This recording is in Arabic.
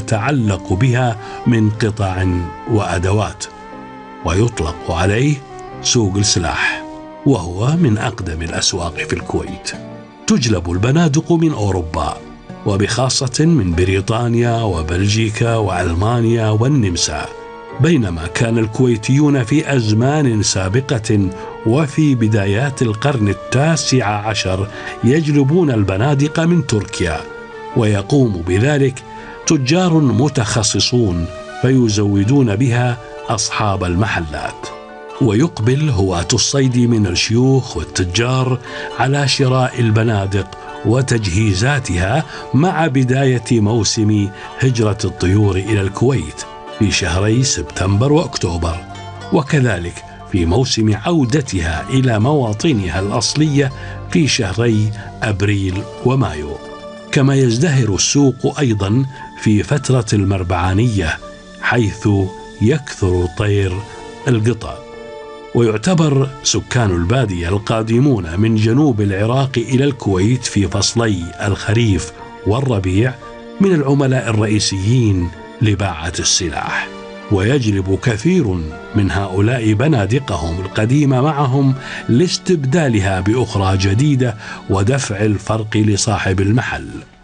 يتعلق بها من قطع وأدوات، ويطلق عليه سوق السلاح، وهو من أقدم الأسواق في الكويت. تجلب البنادق من أوروبا، وبخاصة من بريطانيا وبلجيكا وألمانيا والنمسا، بينما كان الكويتيون في أزمان سابقة وفي بدايات القرن 19 يجلبون البنادق من تركيا، ويقوم بذلك تجار متخصصون فيزودون بها أصحاب المحلات. ويقبل هواة الصيد من الشيوخ والتجار على شراء البنادق وتجهيزاتها مع بداية موسم هجرة الطيور إلى الكويت في شهري سبتمبر وأكتوبر، وكذلك في موسم عودتها إلى مواطنها الأصلية في شهري أبريل ومايو. كما يزدهر السوق أيضا في فترة المربعانية، حيث يكثر طير القطا. ويعتبر سكان البادية القادمون من جنوب العراق إلى الكويت في فصلي الخريف والربيع من العملاء الرئيسيين لباعة السلاح، ويجلب كثير من هؤلاء بنادقهم القديمة معهم لاستبدالها بأخرى جديدة ودفع الفرق لصاحب المحل.